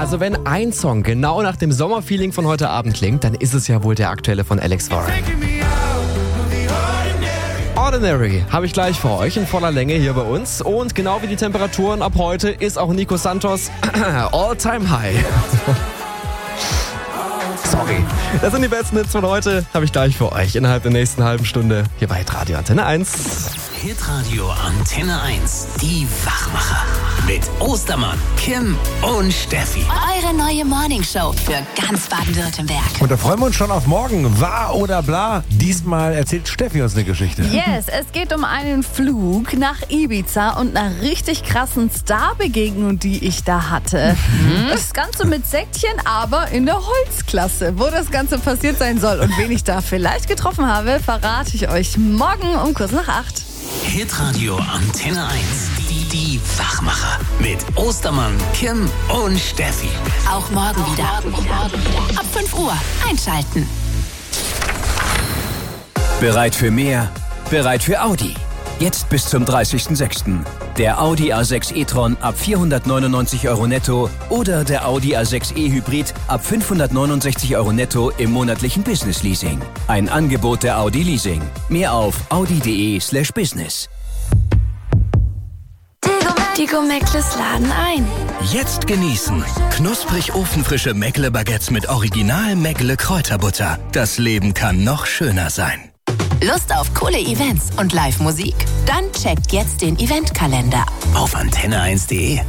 Also wenn ein Song genau nach dem Sommerfeeling von heute Abend klingt, dann ist es ja wohl der aktuelle von Alex Warren. Ordinary habe ich gleich für euch in voller Länge hier bei uns. Und genau wie die Temperaturen ab heute ist auch Nico Santos all-time high. Sorry. Das sind die besten Hits von heute. Habe ich gleich für euch innerhalb der nächsten halben Stunde hier bei Radio Antenne 1. Hitradio Antenne 1. Die Wachmacher. Mit Ostermann, Kim und Steffi. Eure neue Morningshow für ganz Baden-Württemberg. Und da freuen wir uns schon auf morgen. Wahr oder bla? Diesmal erzählt Steffi uns eine Geschichte. Yes, es geht um einen Flug nach Ibiza und einer richtig krassen Starbegegnung, die ich da hatte. Das Ganze mit Säckchen, aber in der Holzklasse. Wo das Ganze passiert sein soll und wen ich da vielleicht getroffen habe, verrate ich euch morgen um kurz nach 8. Hitradio Antenne 1. Die Wachmacher. Mit Ostermann, Kim und Steffi. Auch morgen wieder. Ab 5 Uhr einschalten. Bereit für mehr? Bereit für Audi. Jetzt bis zum 30.06. Der Audi A6 e-tron ab 499 € netto oder der Audi A6 e-Hybrid ab 569 € netto im monatlichen Business-Leasing. Ein Angebot der Audi Leasing. Mehr auf audi.de/business. Digo Meckles laden ein. Jetzt genießen. Knusprig ofenfrische Meckle-Baguettes mit Original Meckle-Kräuterbutter. Das Leben kann noch schöner sein. Lust auf coole Events und Live-Musik? Dann checkt jetzt den Eventkalender Auf antenne1.de.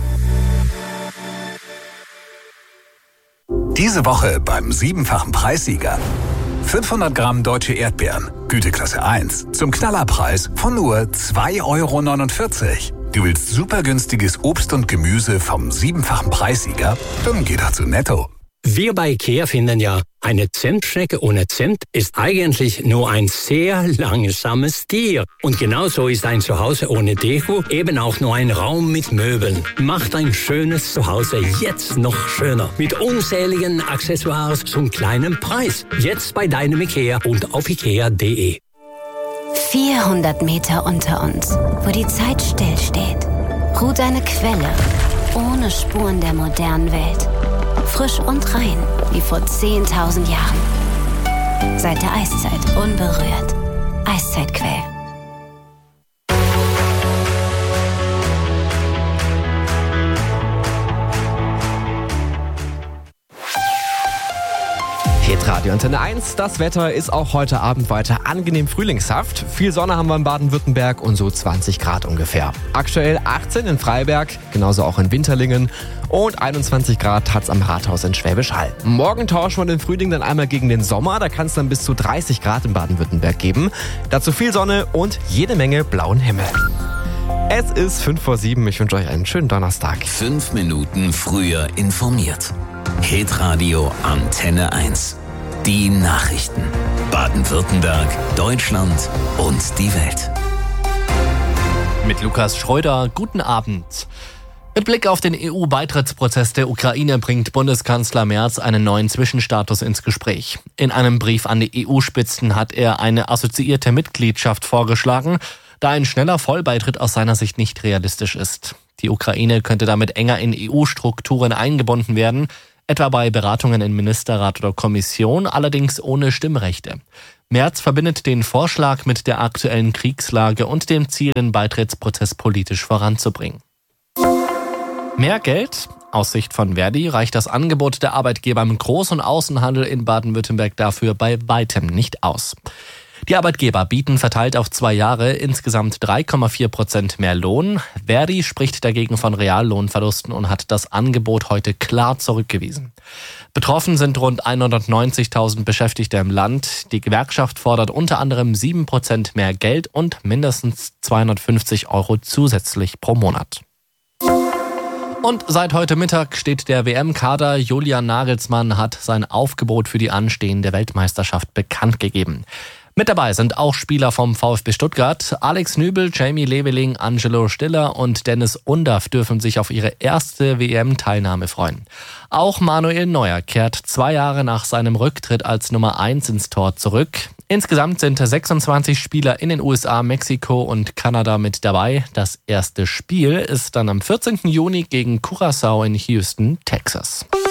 Diese Woche beim 7-fachen Preissieger. 500 Gramm deutsche Erdbeeren, Güteklasse 1, zum Knallerpreis von nur 2,49 €. Du willst super günstiges Obst und Gemüse vom 7-fachen Preissieger? Dann geh doch zu Netto. Wir bei IKEA finden ja, eine Zentschnecke ohne Cent ist eigentlich nur ein sehr langsames Tier. Und genauso ist ein Zuhause ohne Deko eben auch nur ein Raum mit Möbeln. Macht ein schönes Zuhause jetzt noch schöner. Mit unzähligen Accessoires zum kleinen Preis. Jetzt bei deinem IKEA und auf ikea.de. 400 Meter unter uns, wo die Zeit stillsteht, ruht eine Quelle ohne Spuren der modernen Welt. Frisch und rein, wie vor 10.000 Jahren. Seit der Eiszeit unberührt. Eiszeitquell. Radio Antenne 1. Das Wetter ist auch heute Abend weiter angenehm frühlingshaft. Viel Sonne haben wir in Baden-Württemberg und so 20 Grad ungefähr. Aktuell 18 in Freiberg, genauso auch in Winterlingen und 21 Grad hat's am Rathaus in Schwäbisch Hall. Morgen tauschen wir den Frühling dann einmal gegen den Sommer. Da kann es dann bis zu 30 Grad in Baden-Württemberg geben. Dazu viel Sonne und jede Menge blauen Himmel. Es ist 5 vor 7. Ich wünsche euch einen schönen Donnerstag. 5 Minuten früher informiert. Hitradio Antenne 1. Die Nachrichten. Baden-Württemberg, Deutschland und die Welt. Mit Lukas Schröder, guten Abend. Mit Blick auf den EU-Beitrittsprozess der Ukraine bringt Bundeskanzler Merz einen neuen Zwischenstatus ins Gespräch. In einem Brief an die EU-Spitzen hat er eine assoziierte Mitgliedschaft vorgeschlagen, da ein schneller Vollbeitritt aus seiner Sicht nicht realistisch ist. Die Ukraine könnte damit enger in EU-Strukturen eingebunden werden, etwa bei Beratungen in Ministerrat oder Kommission, allerdings ohne Stimmrechte. Merz verbindet den Vorschlag mit der aktuellen Kriegslage und dem Ziel, den Beitrittsprozess politisch voranzubringen. Mehr Geld? Aus Sicht von Verdi reicht das Angebot der Arbeitgeber im Groß- und Außenhandel in Baden-Württemberg dafür bei weitem nicht aus. Die Arbeitgeber bieten verteilt auf 2 Jahre insgesamt 3,4% mehr Lohn. Verdi spricht dagegen von Reallohnverlusten und hat das Angebot heute klar zurückgewiesen. Betroffen sind rund 190.000 Beschäftigte im Land. Die Gewerkschaft fordert unter anderem 7% mehr Geld und mindestens 250 € zusätzlich pro Monat. Und seit heute Mittag steht der WM-Kader. Julian Nagelsmann hat sein Aufgebot für die anstehende Weltmeisterschaft bekannt gegeben. Mit dabei sind auch Spieler vom VfB Stuttgart. Alex Nübel, Jamie Leveling, Angelo Stiller und Dennis Undaff dürfen sich auf ihre erste WM-Teilnahme freuen. Auch Manuel Neuer kehrt 2 Jahre nach seinem Rücktritt als Nummer 1 ins Tor zurück. Insgesamt sind 26 Spieler in den USA, Mexiko und Kanada mit dabei. Das erste Spiel ist dann am 14. Juni gegen Curaçao in Houston, Texas.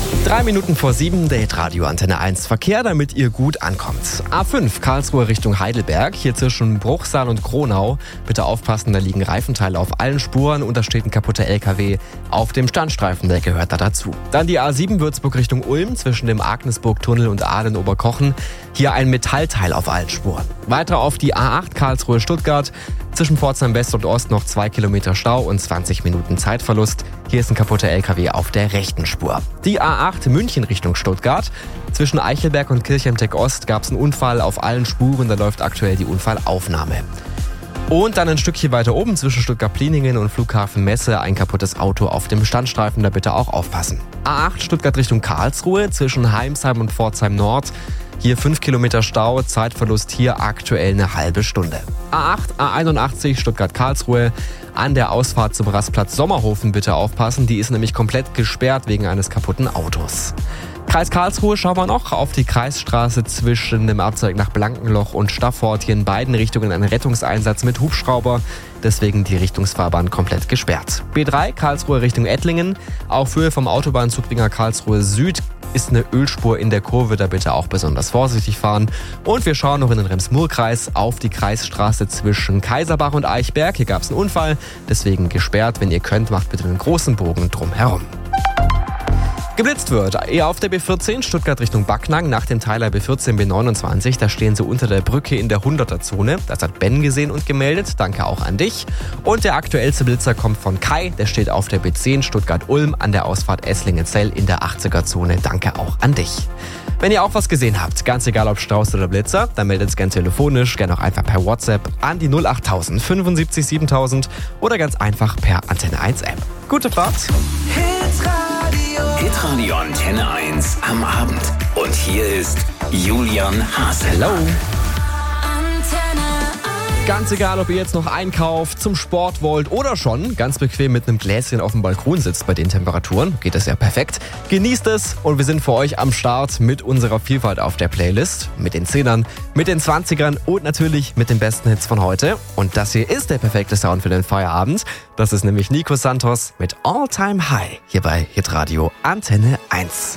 3 Minuten vor 7, der Hitradio Antenne 1 Verkehr, damit ihr gut ankommt. A5 Karlsruhe Richtung Heidelberg, hier zwischen Bruchsal und Kronau. Bitte aufpassen, da liegen Reifenteile auf allen Spuren und da steht ein kaputter LKW auf dem Standstreifen, der gehört da dazu. Dann die A7 Würzburg Richtung Ulm zwischen dem Agnesburg-Tunnel und Aalen-Oberkochen. Hier ein Metallteil auf allen Spuren. Weiter auf die A8 Karlsruhe Stuttgart. Zwischen Pforzheim West und Ost noch 2 Kilometer Stau und 20 Minuten Zeitverlust. Hier ist ein kaputter LKW auf der rechten Spur. Die A8 München Richtung Stuttgart. Zwischen Eichelberg und Kirchheimteck Ost gab es einen Unfall auf allen Spuren. Da läuft aktuell die Unfallaufnahme. Und dann ein Stückchen weiter oben zwischen Stuttgart-Pliningen und Flughafen Messe ein kaputtes Auto auf dem Standstreifen. Da bitte auch aufpassen. A8 Stuttgart Richtung Karlsruhe zwischen Heimsheim und Pforzheim Nord. Hier 5 Kilometer Stau, Zeitverlust hier aktuell eine halbe Stunde. A8, A81 Stuttgart-Karlsruhe. An der Ausfahrt zum Rastplatz Sommerhofen bitte aufpassen. Die ist nämlich komplett gesperrt wegen eines kaputten Autos. Kreis Karlsruhe schauen wir noch auf die Kreisstraße zwischen dem Abzweig nach Blankenloch und Staffort. Hier in beiden Richtungen ein Rettungseinsatz mit Hubschrauber. Deswegen die Richtungsfahrbahn komplett gesperrt. B3 Karlsruhe Richtung Ettlingen. Auf Höhe vom Autobahnzugbringer Karlsruhe Süd ist eine Ölspur in der Kurve, da bitte auch besonders vorsichtig fahren. Und wir schauen noch in den Rems-Murr-Kreis auf die Kreisstraße zwischen Kaiserbach und Eichberg. Hier gab es einen Unfall, deswegen gesperrt. Wenn ihr könnt, macht bitte einen großen Bogen drumherum. Geblitzt wird eher auf der B14 Stuttgart Richtung Backnang nach dem Teiler B14 B29. Da stehen sie unter der Brücke in der 100er-Zone. Das hat Ben gesehen und gemeldet. Danke auch an dich. Und der aktuellste Blitzer kommt von Kai. Der steht auf der B10 Stuttgart-Ulm an der Ausfahrt Esslingen-Zell in der 80er-Zone. Danke auch an dich. Wenn ihr auch was gesehen habt, ganz egal ob Strauß oder Blitzer, dann meldet es gerne telefonisch, gerne auch einfach per WhatsApp an die 08000 75 7000 oder ganz einfach per Antenne 1 App. Gute Fahrt! Hitradio Antenne 1 am Abend. Und hier ist Julian Haase. Hello! Ganz egal, ob ihr jetzt noch einkauft, zum Sport wollt oder schon ganz bequem mit einem Gläschen auf dem Balkon sitzt bei den Temperaturen, geht das ja perfekt. Genießt es und wir sind für euch am Start mit unserer Vielfalt auf der Playlist. Mit den 10ern, mit den 20ern und natürlich mit den besten Hits von heute. Und das hier ist der perfekte Sound für den Feierabend. Das ist nämlich Nico Santos mit All Time High hier bei Hitradio Antenne 1.